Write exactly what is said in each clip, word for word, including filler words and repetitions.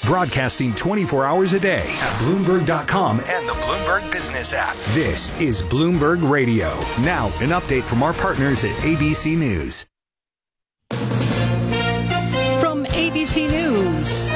broadcasting twenty-four hours a day at Bloomberg dot com and the Bloomberg Business app. This is Bloomberg Radio. Now, an update from our partners at A B C News. From A B C News,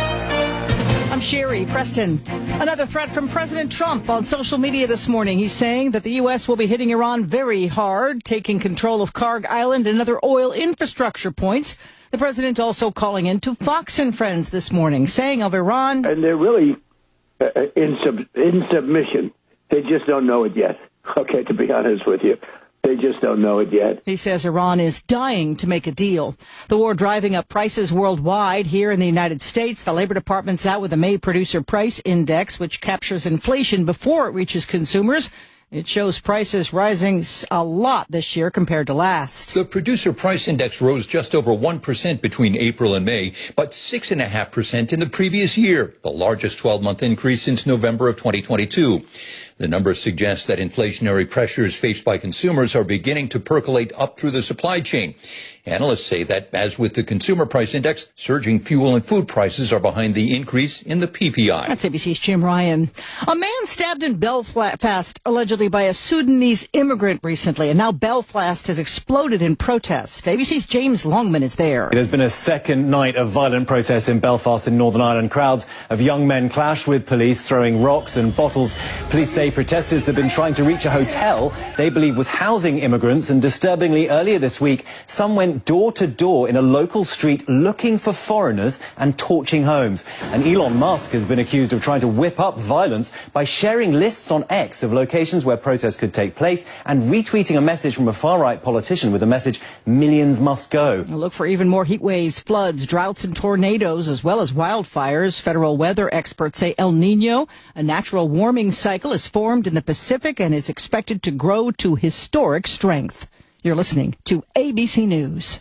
I'm Sherry Preston. Another threat from President Trump on social media this morning. He's saying that the U S will be hitting Iran very hard, taking control of Karg Island and other oil infrastructure points. The president also calling in to Fox and Friends this morning, saying of Iran... And they're really uh, in, sub, in submission. They just don't know it yet. Okay, to be honest with you. They just don't know it yet. He says Iran is dying to make a deal. The war driving up prices worldwide. Here in the United States, the Labor Department's out with a May Producer Price Index, which captures inflation before it reaches consumers. It shows prices rising a lot this year compared to last. The Producer Price Index rose just over one percent between April and May, but six point five percent in the previous year, the largest twelve-month increase since November of twenty twenty-two. The numbers suggest that inflationary pressures faced by consumers are beginning to percolate up through the supply chain. Analysts say that, as with the Consumer Price Index, surging fuel and food prices are behind the increase in the P P I. That's A B C's Jim Ryan. A man stabbed in Belfast, allegedly by a Sudanese immigrant recently, and now Belfast has exploded in protest. A B C's James Longman is there. There's been a second night of violent protests in Belfast in Northern Ireland. Crowds of young men clashed with police, throwing rocks and bottles. Police say protesters have been trying to reach a hotel they believe was housing immigrants, and disturbingly earlier this week, some went door to door in a local street looking for foreigners and torching homes. And Elon Musk has been accused of trying to whip up violence by sharing lists on X of locations where protests could take place and retweeting a message from a far-right politician with the message, "Millions must go." Look for even more heat waves, floods, droughts, and tornadoes, as well as wildfires. Federal weather experts say El Nino, a natural warming cycle, is formed in the Pacific and is expected to grow to historic strength. You're listening to A B C News.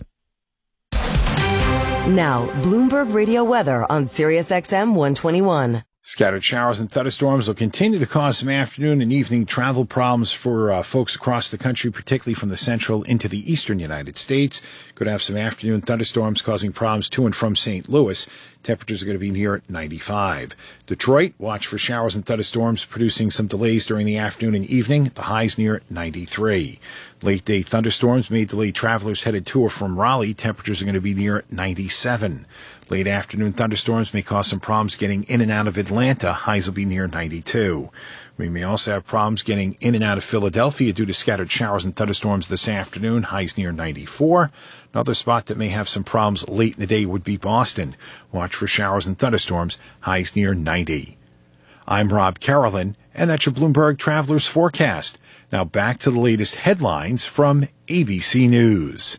Now, Bloomberg Radio weather on Sirius X M one twenty-one. Scattered showers and thunderstorms will continue to cause some afternoon and evening travel problems for uh, folks across the country, particularly from the central into the eastern United States. Could have some afternoon thunderstorms causing problems to and from Saint Louis. Temperatures are going to be near ninety-five. Detroit, watch for showers and thunderstorms producing some delays during the afternoon and evening. The highs near ninety-three. Late day thunderstorms may delay travelers headed to or from Raleigh. Temperatures are going to be near ninety-seven. Late afternoon thunderstorms may cause some problems getting in and out of Atlanta. Highs will be near ninety-two. We may also have problems getting in and out of Philadelphia due to scattered showers and thunderstorms this afternoon. Highs near ninety-four. Another spot that may have some problems late in the day would be Boston. Watch for showers and thunderstorms. Highs near ninety. I'm Rob Carolyn, and that's your Bloomberg Travelers Forecast. Now back to the latest headlines from A B C News.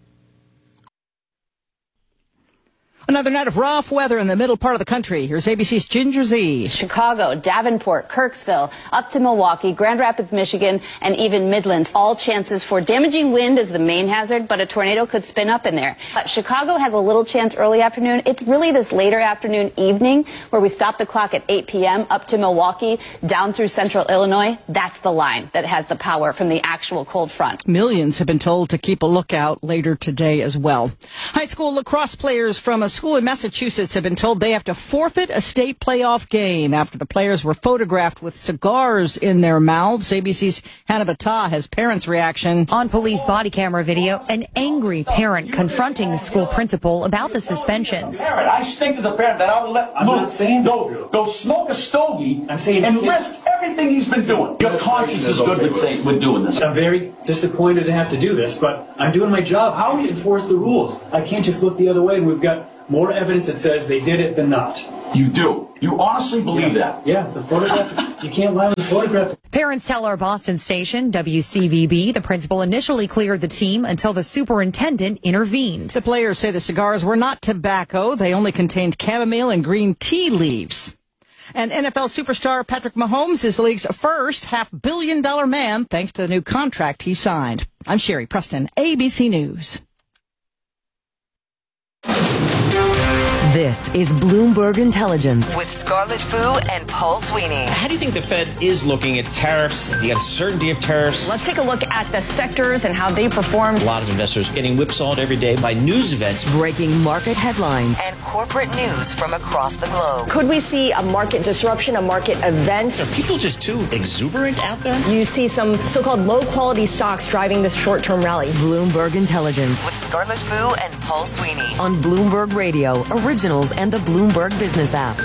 Another night of rough weather in the middle part of the country. Here's A B C's Ginger Z. Chicago, Davenport, Kirksville, up to Milwaukee, Grand Rapids, Michigan, and even Midlands. All chances for damaging wind is the main hazard, but a tornado could spin up in there. But Chicago has a little chance early afternoon. It's really this later afternoon, evening, where we stop the clock at eight p.m. up to Milwaukee, down through central Illinois. That's the line that has the power from the actual cold front. Millions have been told to keep a lookout later today as well. High school lacrosse players from a school in Massachusetts have been told they have to forfeit a state playoff game after the players were photographed with cigars in their mouths. A B C's Hannah Battah has parents' reaction. On police body camera video, an angry parent confronting the school principal about the suspensions. Parent, I think as a parent that I will let I'm not saying go, go smoke a stogie I'm saying and risk everything he's been doing. Your conscience is good with, saying, with doing this. I'm very disappointed to have to do this, but I'm doing my job. How do we enforce the rules? I can't just look the other way, and we've got more evidence that says they did it than not. You do. You honestly believe yeah. that? Yeah, the photograph. You can't lie with the photograph. Parents tell our Boston station, W C V B, the principal initially cleared the team until the superintendent intervened. The players say the cigars were not tobacco. They only contained chamomile and green tea leaves. And N F L superstar Patrick Mahomes is the league's first half-billion dollar man thanks to the new contract he signed. I'm Sherry Preston, A B C News. This This is Bloomberg Intelligence with Scarlett Fu and Paul Sweeney. How do you think the Fed is looking at tariffs, the uncertainty of tariffs? Let's take a look at the sectors and how they performed. A lot of investors getting whipsawed every day by news events. Breaking market headlines and corporate news from across the globe. Could we see a market disruption, a market event? Are people just too exuberant out there? You see some so-called low-quality stocks driving this short-term rally. Bloomberg Intelligence with Scarlett Fu and Paul Sweeney on Bloomberg Radio, Originals, and the Bloomberg Business app.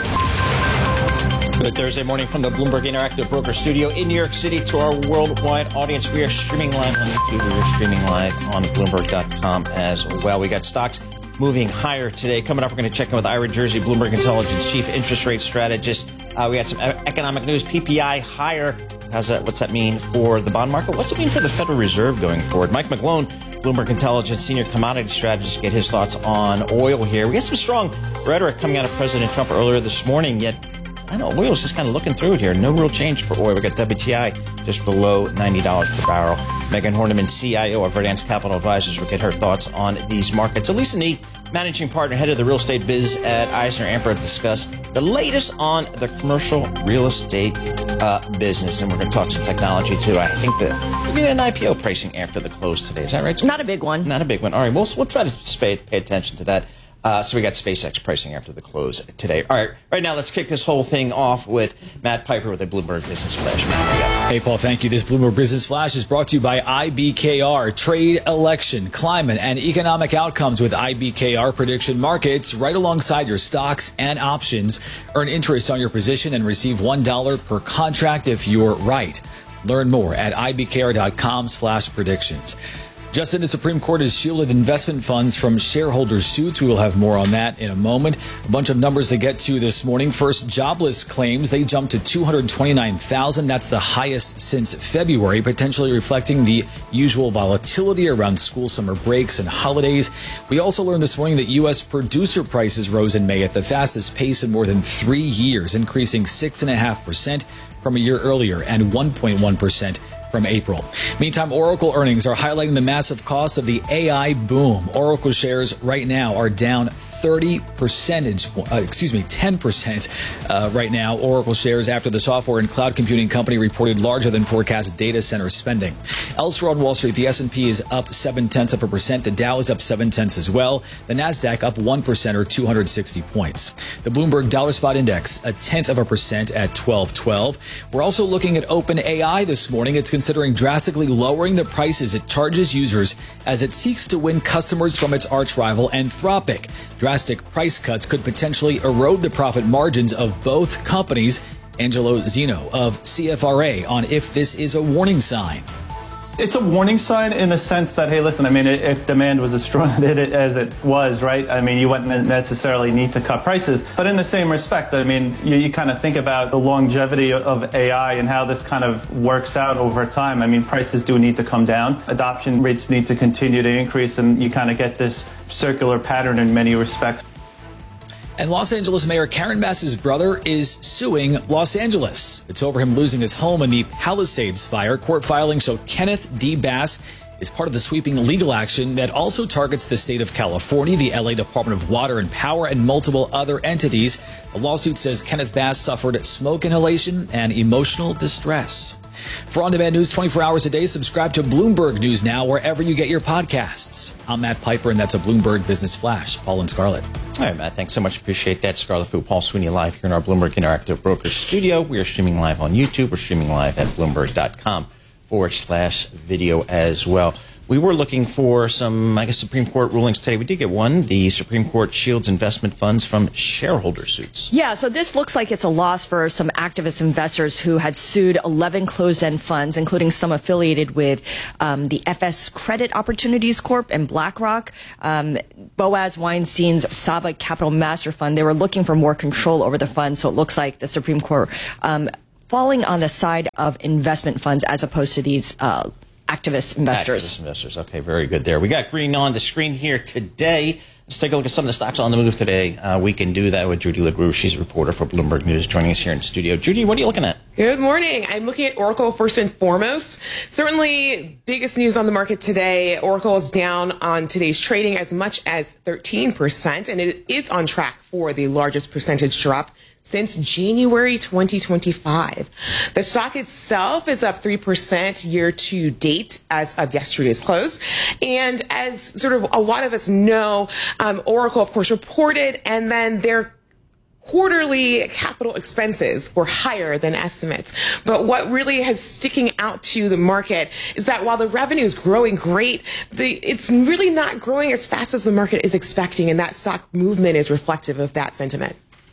Good Thursday morning from the Bloomberg Interactive Broker Studio in New York City to our worldwide audience. We are streaming live on YouTube. We are streaming live on Bloomberg dot com as well. We got stocks moving higher today. Coming up, we're going to check in with Ira Jersey, Bloomberg Intelligence Chief Interest Rate Strategist. Uh, we got some economic news. P P I higher. How's that? What's that mean for the bond market? What's it mean for the Federal Reserve going forward? Mike McGlone, Bloomberg Intelligence Senior Commodity Strategist, get his thoughts on oil here. We got some strong rhetoric coming out of President Trump earlier this morning, yet I don't know, oil's just kind of looking through it here. No real change for oil. We got W T I just below ninety dollars per barrel. Megan Horniman, C I O of Verdance Capital Advisors, will get her thoughts on these markets. Elisa Nee, managing partner, head of the real estate biz at Eisner Amper, discussed the latest on the commercial real estate uh, business. And we're going to talk some technology, too. I think that we're getting an I P O pricing after the close today. Is that right? Not a big one. Not a big one. All right, we'll, we'll try to pay, pay attention to that. Uh, so we got SpaceX pricing after the close today. All right, right now let's kick this whole thing off with Matt Piper with a Bloomberg Business Flash. Hey, Paul, thank you. This Bloomberg Business Flash is brought to you by I B K R. Trade, election, climate, and economic outcomes with I B K R prediction markets right alongside your stocks and options. Earn interest on your position and receive one dollar per contract if you're right. Learn more at ibkr.com slash predictions. Just in, the Supreme Court has shielded investment funds from shareholder suits. We will have more on that in a moment. A bunch of numbers to get to this morning. First, jobless claims. They jumped to two hundred twenty-nine thousand. That's the highest since February, potentially reflecting the usual volatility around school summer breaks and holidays. We also learned this morning that U S producer prices rose in May at the fastest pace in more than three years, increasing six point five percent from a year earlier and one point one percent from April. Meantime, Oracle earnings are highlighting the massive costs of the A I boom. Oracle shares right now are down thirty percentage, uh, excuse me, ten percent uh, right now. Oracle shares after the software and cloud computing company reported larger than forecast data center spending. Elsewhere on Wall Street, the S and P is up seven tenths of a percent. The Dow is up seven tenths as well. The Nasdaq up one percent or two hundred sixty points. The Bloomberg Dollar Spot Index a tenth of a percent at twelve twelve. We're also looking at OpenAI this morning. It's considering drastically lowering the prices it charges users as it seeks to win customers from its arch rival Anthropic. Drastic price cuts could potentially erode the profit margins of both companies. Angelo Zeno of C F R A on if this is a warning sign. It's a warning sign in the sense that, hey, listen, I mean, if demand was as strong as it was, right, I mean, you wouldn't necessarily need to cut prices. But in the same respect, I mean, you, you kind of think about the longevity of A I and how this kind of works out over time. I mean, prices do need to come down. Adoption rates need to continue to increase, and you kind of get this circular pattern in many respects. And Los Angeles Mayor Karen Bass's brother is suing Los Angeles. It's over him losing his home in the Palisades fire. Court filings show Kenneth D. Bass is part of the sweeping legal action that also targets the state of California, the L A Department of Water and Power, and multiple other entities. The lawsuit says Kenneth Bass suffered smoke inhalation and emotional distress. For on-demand news twenty-four hours a day, subscribe to Bloomberg News Now wherever you get your podcasts. I'm Matt Piper, and that's a Bloomberg Business Flash. Paul and Scarlett. All right, Matt, thanks so much. Appreciate that. Scarlett Fu, Paul Sweeney live here in our Bloomberg Interactive Brokers studio. We are streaming live on YouTube. We're streaming live at Bloomberg.com forward slash video as well. We were looking for some, I guess, Supreme Court rulings today. We did get one. The Supreme Court shields investment funds from shareholder suits. Yeah, so this looks like it's a loss for some activist investors who had sued eleven closed-end funds, including some affiliated with um, the F S Credit Opportunities Corp and BlackRock. Um, Boaz Weinstein's Saba Capital Master Fund. They were looking for more control over the fund, so it looks like the Supreme Court um, falling on the side of investment funds as opposed to these uh activist investors. Activist investors. Okay, very good there. We got green on the screen here today. Let's take a look at some of the stocks on the move today. Uh, we can do that with Judy LaGrue. She's a reporter for Bloomberg News, joining us here in studio. Judy, what are you looking at? Good morning. I'm looking at Oracle first and foremost. Certainly, biggest news on the market today. Oracle is down on today's trading as much as thirteen percent, and it is on track for the largest percentage drop since January twenty twenty-five. The stock itself is up three percent year to date as of yesterday's close. And as sort of a lot of us know, um, Oracle, of course, reported, and then their quarterly capital expenses were higher than estimates. But what really has sticking out to the market is that while the revenue is growing great, the, it's really not growing as fast as the market is expecting, and that stock movement is reflective of that sentiment.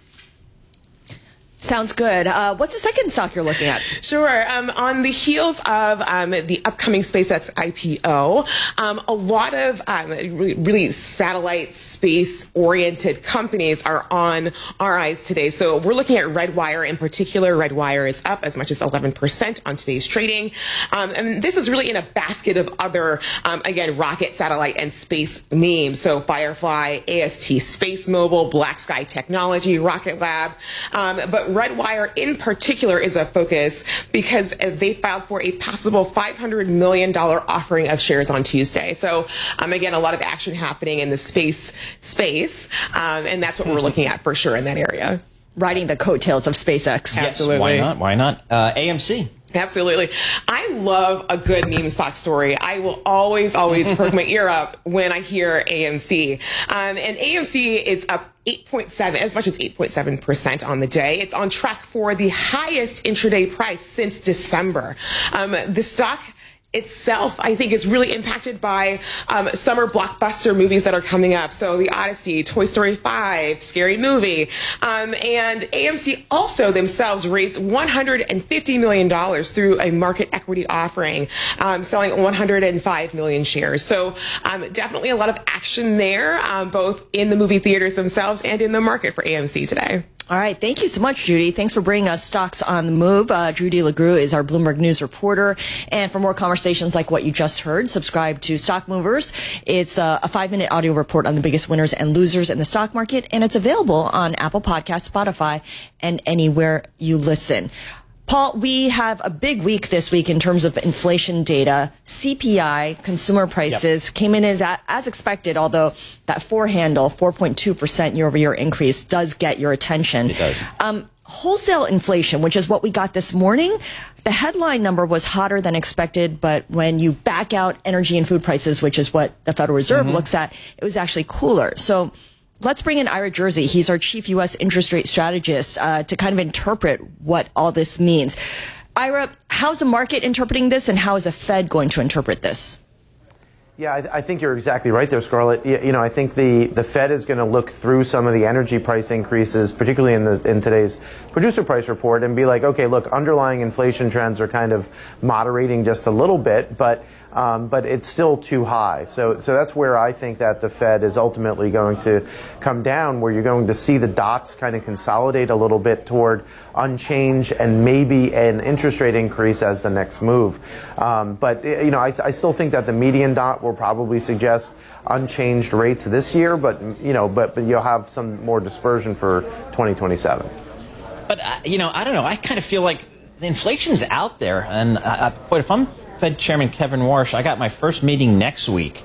Sounds good. Uh, what's the second stock you're looking at? Sure. Um, on the heels of um, the upcoming SpaceX I P O, um, a lot of um, really, really satellite space-oriented companies are on our eyes today. So we're looking at Redwire in particular. Redwire is up as much as eleven percent on today's trading. Um, and this is really in a basket of other, um, again, rocket, satellite, and space names. So Firefly, A S T Space Mobile, Black Sky Technology, Rocket Lab. Um, but Redwire in particular is a focus because they filed for a possible five hundred million dollars offering of shares on Tuesday. So, um, again, a lot of action happening in the space space, um, and that's what we're looking at for sure in that area. Riding the coattails of SpaceX. Yes, Absolutely. why not? Why not? Uh, A M C. Absolutely. I love a good meme stock story. I will always, always perk my ear up when I hear A M C. Um, and A M C is up eight point seven, as much as eight point seven percent on the day. It's on track for the highest intraday price since December. Um, the stock itself, I think, is really impacted by um, summer blockbuster movies that are coming up. So The Odyssey, Toy Story five, Scary Movie. Um, and A M C also themselves raised one hundred fifty million dollars through a market equity offering, um, selling one hundred five million shares. So um, definitely a lot of action there, um, both in the movie theaters themselves and in the market for A M C today. All right. Thank you so much, Judy. Thanks for bringing us stocks on the move. Uh, Judy LaGrue is our Bloomberg News reporter. And for more conversations like what you just heard, subscribe to Stock Movers. It's uh, a five-minute audio report on the biggest winners and losers in the stock market, and it's available on Apple Podcasts, Spotify, and anywhere you listen. Paul, we have a big week this week in terms of inflation data. C P I, consumer prices, yep. came in as as expected, although that four handle, four point two percent year-over-year increase, does get your attention. It does. Um, wholesale inflation, which is what we got this morning, the headline number was hotter than expected, but when you back out energy and food prices, which is what the Federal Reserve mm-hmm. looks at, it was actually cooler. So let's bring in Ira Jersey. He's our chief U S interest rate strategist uh, to kind of interpret what all this means. Ira, how's the market interpreting this, and how is the Fed going to interpret this? Yeah, I, I think you're exactly right there, Scarlett. You, you know, I think the, the Fed is going to look through some of the energy price increases, particularly in the in today's producer price report, and be like, okay, look, underlying inflation trends are kind of moderating just a little bit, but um, but it's still too high. So so that's where I think that the Fed is ultimately going to come down, where you're going to see the dots kind of consolidate a little bit toward unchanged and maybe an interest rate increase as the next move. Um, but you know, I, I still think that the median dot will probably suggest unchanged rates this year, but you know, but, but you'll have some more dispersion for twenty twenty-seven. But uh, you know, I don't know. I kind of feel like the inflation's out there, and uh, boy, if I'm Fed Chairman Kevin Warsh, I got my first meeting next week,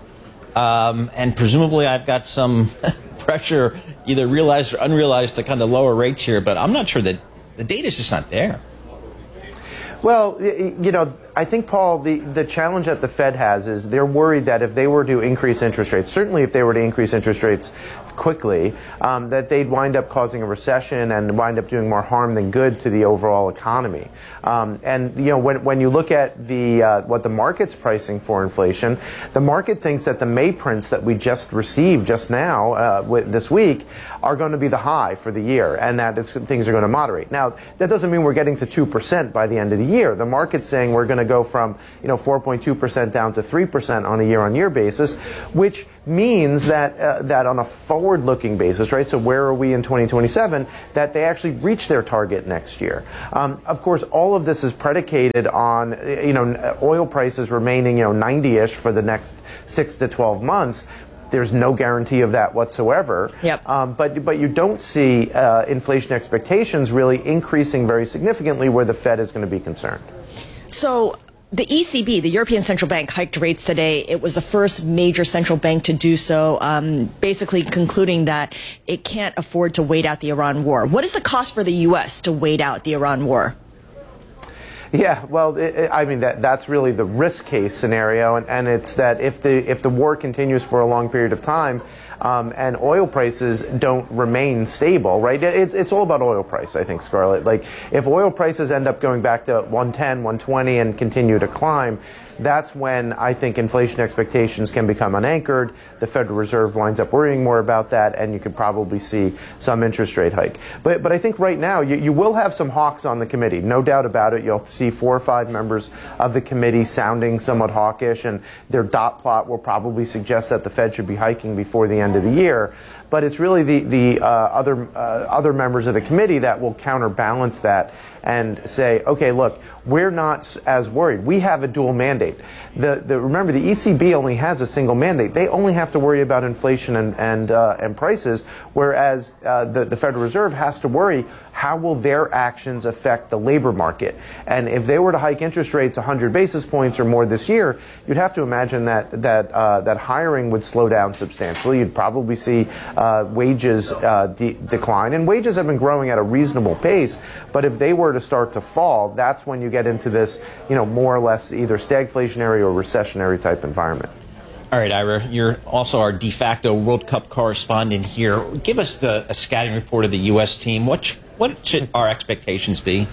um, and presumably I've got some pressure, either realized or unrealized, to kind of lower rates here. But I'm not sure that the data's just not there. Well, you know, I think, Paul, the, the challenge that the Fed has is they're worried that if they were to increase interest rates, certainly if they were to increase interest rates quickly, um, that they'd wind up causing a recession and wind up doing more harm than good to the overall economy. Um, and, you know, when, when you look at the uh, what the market's pricing for inflation, the market thinks that the May prints that we just received just now, uh, with, this week, are going to be the high for the year, and that it's, things are going to moderate. Now, that doesn't mean we're getting to two percent by the end of the year. The market's saying we're going to go from, you know, four point two percent down to three percent on a year-on-year basis, which means that uh, that on a forward-looking basis, right, so where are we in twenty twenty-seven, that they actually reach their target next year. Um, of course, all of this is predicated on, you know, oil prices remaining, you know, ninety-ish for the next six to twelve months. There's no guarantee of that whatsoever. Yep. Um, but but you don't see uh, inflation expectations really increasing very significantly where the Fed is going to be concerned. So the E C B, the European Central Bank, hiked rates today. It was the first major central bank to do so, um, basically concluding that it can't afford to wait out the Iran war. What is the cost for the U S to wait out the Iran war? Yeah, well, it, it, I mean, that that's really the risk case scenario, and, and it's that if the if the war continues for a long period of time, um, and oil prices don't remain stable, right? It, it's all about oil price, I think, Scarlett. Like, if oil prices end up going back to one ten, one twenty and continue to climb, that's when I think inflation expectations can become unanchored. The Federal Reserve winds up worrying more about that, and you could probably see some interest rate hike. But but I think right now you, you will have some hawks on the committee, no doubt about it. You'll see four or five members of the committee sounding somewhat hawkish, and their dot plot will probably suggest that the Fed should be hiking before the end of the year. But it's really the, the uh, other uh, other members of the committee that will counterbalance that and say, okay, look, we're not as worried. We have a dual mandate. The, the, remember, the E C B only has a single mandate. They only have to worry about inflation and and, uh, and prices, whereas uh, the, the Federal Reserve has to worry how will their actions affect the labor market. And if they were to hike interest rates one hundred basis points or more this year, you'd have to imagine that that uh, that hiring would slow down substantially. You'd probably see uh, wages uh, de- decline, and wages have been growing at a reasonable pace. But if they were to start to fall, that's when you get into this, you know, more or less either stagflationary or recessionary type environment. All right, Ira, you're also our de facto World Cup correspondent here. Give us the a scouting report of the U S team. What sh- what should our expectations be?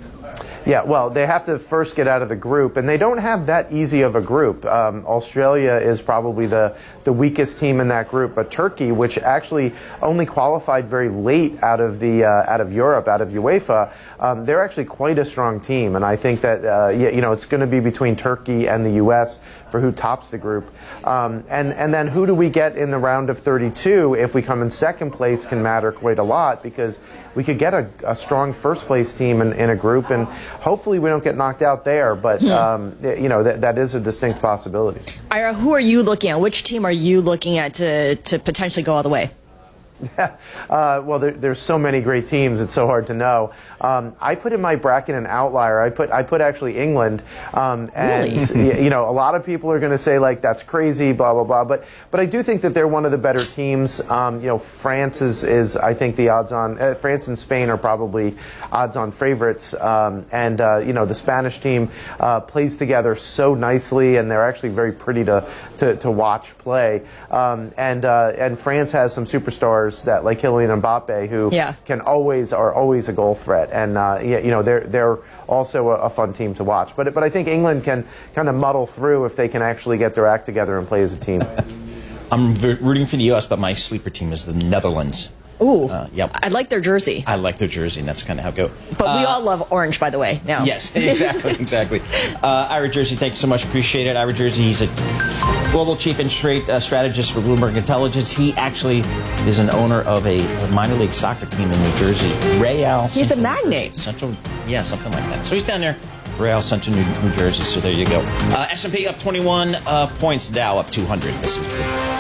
Yeah, well, they have to first get out of the group, and they don't have that easy of a group. Um, Australia is probably the, the weakest team in that group, but Turkey, which actually only qualified very late out of the uh, out of Europe, out of UEFA, um, they're actually quite a strong team, and I think that uh, you know it's going to be between Turkey and the U S for who tops the group, um, and and then who do we get in the round of thirty-two? If we come in second place, can matter quite a lot, because we could get a, a strong first place team in, in a group, and hopefully we don't get knocked out there, but um, you know that that is a distinct possibility. Ira, who are you looking at? Which team are you looking at to to potentially go all the way? uh, well, there, there's so many great teams; it's so hard to know. Um, I put in my bracket an outlier. I put I put actually England, um, and really? you know a lot of people are going to say like that's crazy, blah blah blah. But but I do think that they're one of the better teams. Um, you know, France is is I think the odds-on. Uh, France and Spain are probably odds-on favorites, um, and uh, you know the Spanish team uh, plays together so nicely, and they're actually very pretty to to, to watch play. Um, and uh, and France has some superstars that like Kylian Mbappe, who yeah. can always are always a goal threat, and uh, you know they're they're also a, a fun team to watch. But but I think England can kind of muddle through if they can actually get their act together and play as a team. I'm rooting for the U S, but my sleeper team is the Netherlands. Ooh, uh, yep. I like their jersey. I like their jersey, and that's kind of how it goes. But uh, we all love orange, by the way, now. Yes, exactly, exactly. Uh, Ira Jersey, thanks so much. Appreciate it. Ira Jersey, he's a global chief interest rate uh, strategist for Bloomberg Intelligence. He actually is an owner of a, a minor league soccer team in New Jersey, Real. He's Central, a magnate. Central, yeah, something like that. So he's down there, Real Central, New, New Jersey. So there you go. Uh, S and P up twenty-one uh, points, Dow up two hundred. This is good.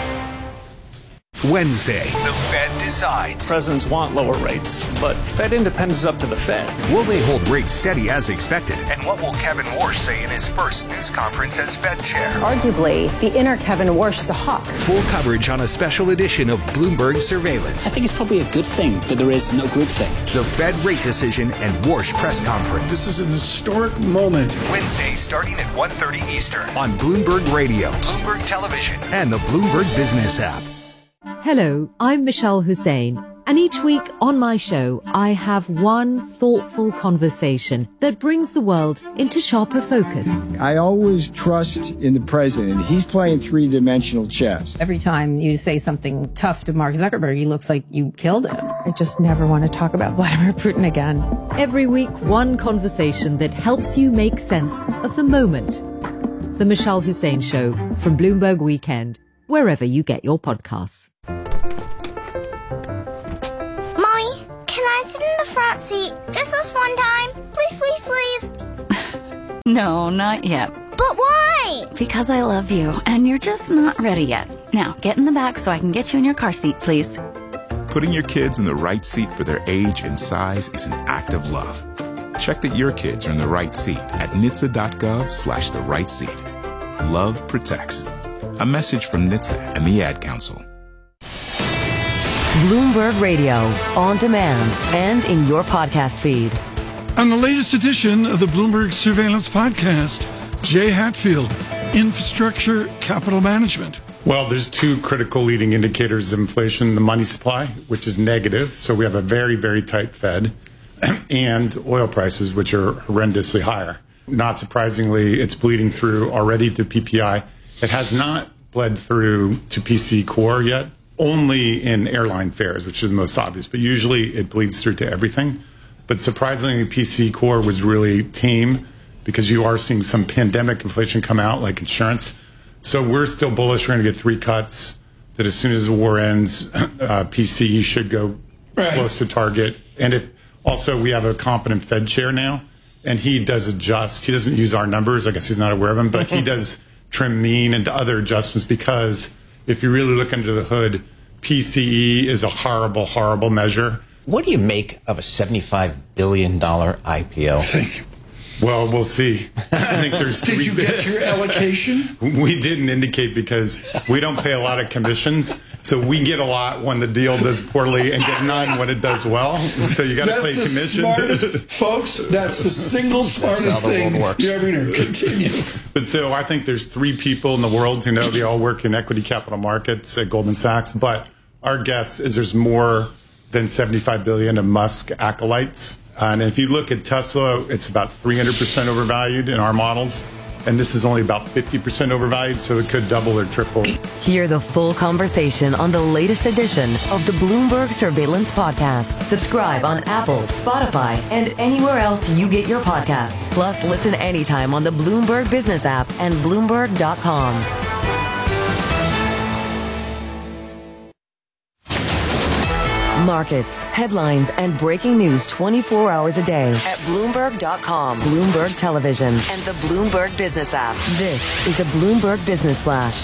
Wednesday, the Fed decides. Presidents want lower rates, but Fed independence is up to the Fed. Will they hold rates steady as expected? And what will Kevin Warsh say in his first news conference as Fed chair? Arguably, the inner Kevin Warsh is a hawk. Full coverage on a special edition of Bloomberg Surveillance. I think it's probably a good thing that there is no groupthink. The Fed rate decision and Warsh press conference. This is an historic moment. Wednesday, starting at one thirty Eastern on Bloomberg Radio, Bloomberg Television, and the Bloomberg Business app. Hello, I'm Michelle Hussein, and each week on my show, I have one thoughtful conversation that brings the world into sharper focus. I always trust in the president. He's playing three-dimensional chess. Every time you say something tough to Mark Zuckerberg, he looks like you killed him. I just never want to talk about Vladimir Putin again. Every week, one conversation that helps you make sense of the moment. The Michelle Hussein Show from Bloomberg Weekend, wherever you get your podcasts. Mommy, can I sit in the front seat just this one time? Please, please, please. No, not yet. But why? Because I love you, and you're just not ready yet. Now, get in the back so I can get you in your car seat, please. Putting your kids in the right seat for their age and size is an act of love. Check that your kids are in the right seat at N H T S A dot gov slash the right seat. Love protects. A message from N H T S A and the Ad Council. Bloomberg Radio, on demand and in your podcast feed. On the latest edition of the Bloomberg Surveillance Podcast, Jay Hatfield, Infrastructure Capital Management. Well, there's two critical leading indicators of inflation, the money supply, which is negative, so we have a very, very tight Fed, and oil prices, which are horrendously higher. Not surprisingly, it's bleeding through already to P P I. It has not bled through to P C core yet, only in airline fares, which is the most obvious, but usually it bleeds through to everything. But surprisingly, P C core was really tame because you are seeing some pandemic inflation come out, like insurance. So we're still bullish. We're going to get three cuts, that as soon as the war ends, uh, P C E should go right close to target. And if also we have a competent Fed chair now, and he does adjust. He doesn't use our numbers. I guess he's not aware of them, but he does trim mean and other adjustments, because if you really look under the hood, P C E is a horrible, horrible measure. What do you make of a seventy-five billion dollars I P O? Thank you. Well, we'll see. I think there's. Did you get your allocation? We didn't indicate because we don't pay a lot of commissions, so we get a lot when the deal does poorly and get none when it does well. So you got to pay commission. Smartest, folks, that's the single smartest thing you ever know. Continue. But so I think there's three people in the world who know they all work in equity capital markets at Goldman Sachs. But our guess is there's more than seventy-five billion of Musk acolytes. And if you look at Tesla, it's about three hundred percent overvalued in our models. And this is only about fifty percent overvalued, so it could double or triple. Hear the full conversation on the latest edition of the Bloomberg Surveillance Podcast. Subscribe on Apple, Spotify, and anywhere else you get your podcasts. Plus, listen anytime on the Bloomberg Business app and Bloomberg dot com. Markets, headlines, and breaking news twenty-four hours a day at Bloomberg dot com, Bloomberg Television, and the Bloomberg Business app. This is a Bloomberg Business Flash.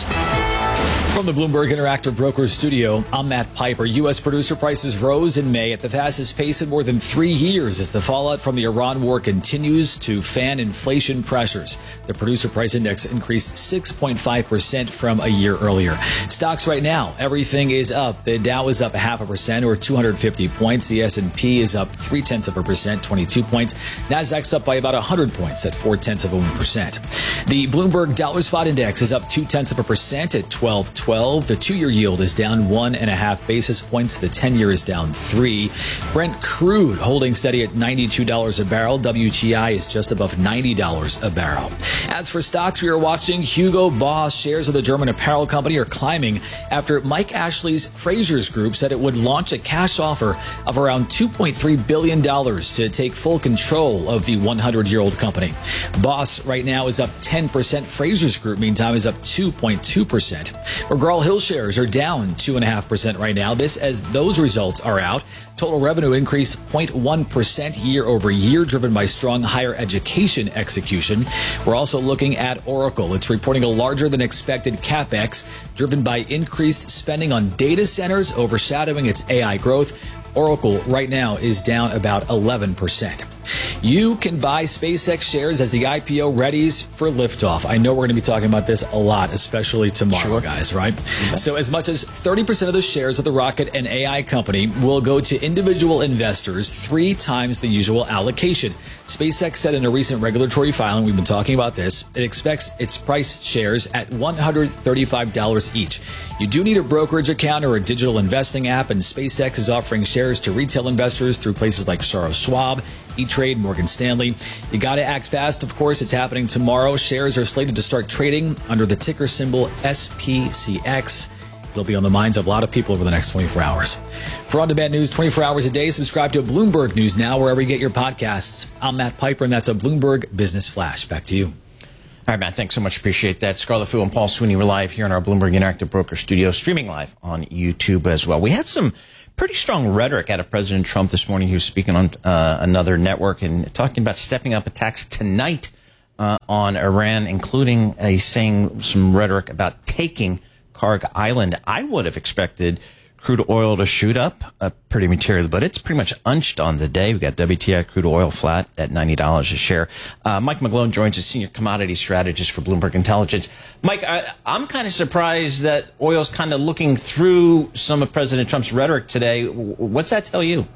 From the Bloomberg Interactive Brokers studio, I'm Matt Piper. U S producer prices rose in May at the fastest pace in more than three years as the fallout from the Iran war continues to fan inflation pressures. The producer price index increased six point five percent from a year earlier. Stocks right now, everything is up. The Dow is up a half a percent or two hundred fifty points. The S and P is up three tenths of a percent, twenty-two points. Nasdaq's up by about one hundred points at four tenths of a one percent. The Bloomberg Dollar Spot Index is up two tenths of a percent at twelve twelve. The two-year yield is down one and a half basis points. The ten-year is down three. Brent crude holding steady at ninety-two dollars a barrel. W T I is just above ninety dollars a barrel. As for stocks we are watching, Hugo Boss shares of the German apparel company are climbing after Mike Ashley's Frasers Group said it would launch a cash offer of around two point three billion dollars to take full control of the one hundred-year-old company. Boss right now is up ten percent. Frasers Group, meantime, is up two point two percent. McGraw Hill shares are down two point five percent right now. This as those results are out. Total revenue increased zero point one percent year over year, driven by strong higher education execution. We're also looking at Oracle. It's reporting a larger than expected CapEx, driven by increased spending on data centers, overshadowing its A I growth. Oracle right now is down about eleven percent. You can buy SpaceX shares as the I P O readies for liftoff. I know we're going to be talking about this a lot, especially tomorrow, sure. guys, right? Okay. So as much as thirty percent of the shares of the rocket and A I company will go to individual investors, three times the usual allocation. SpaceX said in a recent regulatory filing, we've been talking about this, it expects its price shares at one hundred thirty-five dollars each. You do need a brokerage account or a digital investing app, and SpaceX is offering shares to retail investors through places like Charles Schwab, E-Trade, Morgan Stanley. You got to act fast, of course. It's happening tomorrow. Shares are slated to start trading under the ticker symbol S P C X. It'll be on the minds of a lot of people over the next twenty-four hours. For on-demand news twenty-four hours a day, subscribe to Bloomberg News Now wherever you get your podcasts. I'm Matt Piper, and that's a Bloomberg Business Flash. Back to you. All right, Matt, thanks so much. Appreciate that. Scarlett Fu and Paul Sweeney, we're live here in our Bloomberg Interactive Broker studio, streaming live on YouTube as well. We had some pretty strong rhetoric out of President Trump this morning. He was speaking on uh, another network and talking about stepping up attacks tonight uh, on Iran, including a saying some rhetoric about taking Karg Island. I would have expected crude oil to shoot up uh, pretty materially, but it's pretty much unched on the day. We got W T I crude oil flat at ninety dollars a share. Uh, Mike McGlone joins us, senior commodity strategist for Bloomberg Intelligence. Mike, I, I'm kind of surprised that oil's kind of looking through some of President Trump's rhetoric today. What's that tell you?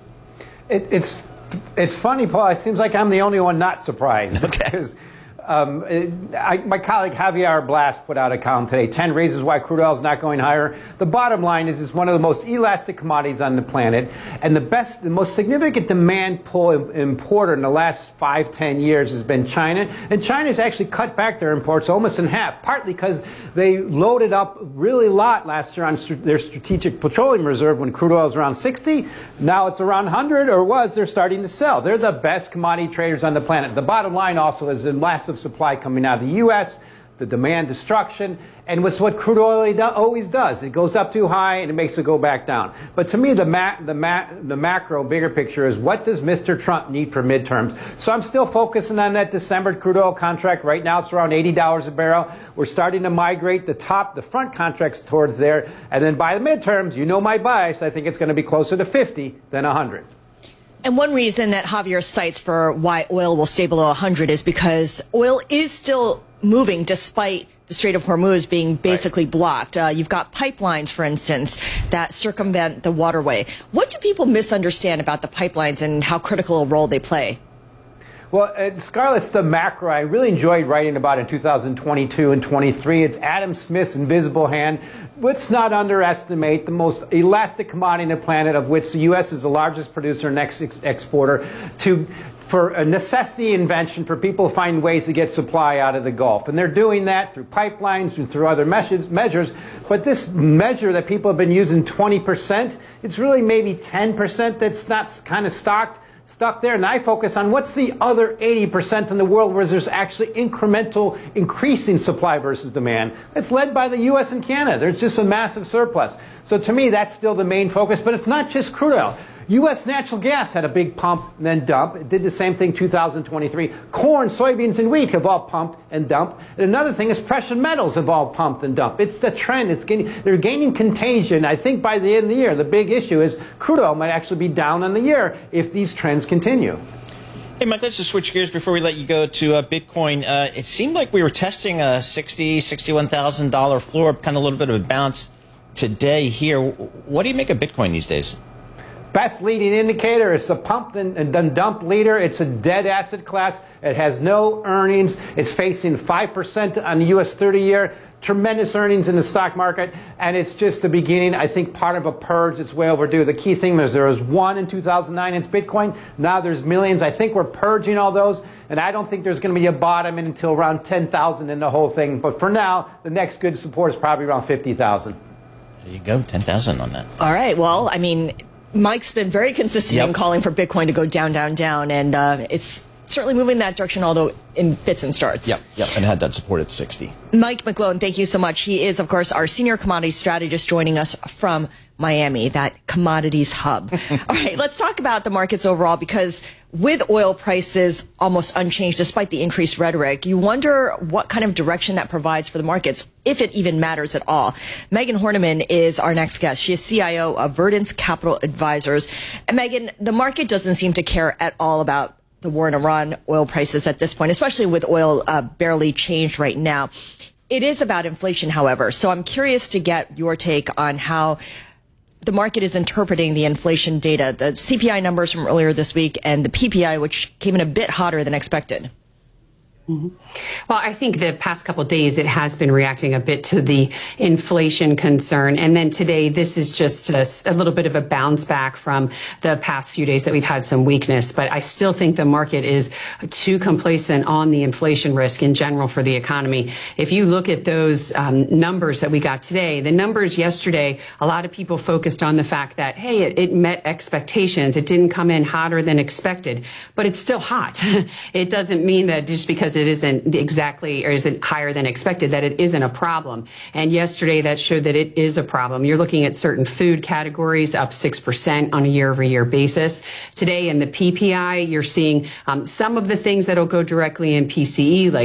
It, it's it's funny, Paul. It seems like I'm the only one not surprised. Okay. Because Um, I, my colleague Javier Blas put out a column today, ten reasons why crude oil is not going higher. The bottom line is it's one of the most elastic commodities on the planet, and the best, the most significant demand pull importer in the last five, ten years has been China. And China's actually cut back their imports almost in half, partly because they loaded up really a lot last year on st- their strategic petroleum reserve when crude oil was around sixty. Now it's around one hundred, or was. They're starting to sell. They're the best commodity traders on the planet. The bottom line also is the massive supply coming out of the U S, the demand destruction, and what's what crude oil always does. It goes up too high and it makes it go back down. But to me, the ma- the ma- the macro, bigger picture is what does Mister Trump need for midterms? So I'm still focusing on that December crude oil contract. Right now it's around eighty dollars a barrel. We're starting to migrate the top, the front contracts towards there. And then by the midterms, you know my bias, I think it's going to be closer to fifty than one hundred. And one reason that Javier cites for why oil will stay below one hundred is because oil is still moving despite the Strait of Hormuz being basically right. blocked. Uh, you've got pipelines, for instance, that circumvent the waterway. What do people misunderstand about the pipelines and how critical a role they play? Well, uh, Scarlett's the macro I really enjoyed writing about in two thousand twenty-two and twenty-three. It's Adam Smith's invisible hand. Let's not underestimate the most elastic commodity on the planet, of which the U S is the largest producer and ex- exporter, to for a necessity invention for people to find ways to get supply out of the Gulf. And they're doing that through pipelines and through other measures. measures. But this measure that people have been using, twenty percent, it's really maybe ten percent that's not kind of stocked. Stuck there, and I focus on what's the other eighty percent in the world where there's actually incremental increasing supply versus demand. It's led by the U S and Canada. There's just a massive surplus. So to me, that's still the main focus, but it's not just crude oil. U S natural gas had a big pump and then dump. It did the same thing two thousand twenty-three. Corn, soybeans, and wheat have all pumped and dumped. And another thing is precious metals have all pumped and dumped. It's the trend. It's gaining, they're gaining contagion. I think by the end of the year, the big issue is crude oil might actually be down on the year if these trends continue. Hey, Mike, let's just switch gears before we let you go to uh, Bitcoin. Uh, it seemed like we were testing a sixty thousand dollars, sixty-one thousand dollars floor, kind of a little bit of a bounce today here. What do you make of Bitcoin these days? Best leading indicator is the pump and dump leader. It's a dead asset class. It has no earnings. It's facing five percent on the U S thirty-year. Tremendous earnings in the stock market. And it's just the beginning, I think, part of a purge. It's way overdue. The key thing is there was one in two thousand nine. It's Bitcoin. Now there's millions. I think we're purging all those. And I don't think there's going to be a bottom until around ten thousand in the whole thing. But for now, the next good support is probably around fifty thousand. There you go. ten thousand on that. All right. Well, I mean, Mike's been very consistent yep. in calling for Bitcoin to go down, down, down, and uh, it's certainly moving in that direction, although in fits and starts. Yep, yep, and had that support at sixty. Mike McGlone, thank you so much. He is, of course, our senior commodity strategist joining us from Miami, that commodities hub. All right, let's talk about the markets overall, because with oil prices almost unchanged despite the increased rhetoric, you wonder what kind of direction that provides for the markets, if it even matters at all. Megan Horniman is our next guest. She is C I O of Verdence Capital Advisors. And Megan, the market doesn't seem to care at all about the war in Iran, oil prices at this point, especially with oil uh, barely changed right now. It is about inflation, however. So I'm curious to get your take on how the market is interpreting the inflation data, the C P I numbers from earlier this week and the P P I, which came in a bit hotter than expected. Mm-hmm. Well, I think the past couple of days it has been reacting a bit to the inflation concern. And then today, this is just a, a little bit of a bounce back from the past few days that we've had some weakness. But I still think the market is too complacent on the inflation risk in general for the economy. If you look at those um, numbers that we got today, the numbers yesterday, a lot of people focused on the fact that, hey, it, it met expectations. It didn't come in hotter than expected, but it's still hot. It doesn't mean that just because it isn't exactly or isn't higher than expected, that it isn't a problem. And yesterday that showed that it is a problem. You're looking at certain food categories up six percent on a year over year basis. Today in the P P I, you're seeing um, some of the things that'll go directly in P C E, like